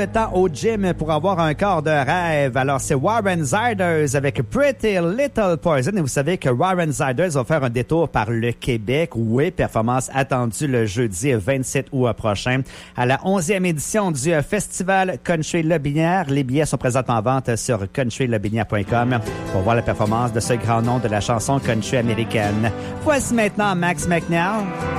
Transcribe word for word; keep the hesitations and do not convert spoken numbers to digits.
Le temps au gym pour avoir un corps de rêve. Alors, c'est Warren Ziders avec Pretty Little Poison. Et vous savez que Warren Ziders va faire un détour par le Québec. Oui, performance attendue le jeudi vingt-sept août prochain à la onzième édition du Festival Country Lobinière. Les billets sont présentement en vente sur country lobinière point com pour voir la performance de ce grand nom de la chanson country américaine. Voici maintenant Max McNeil.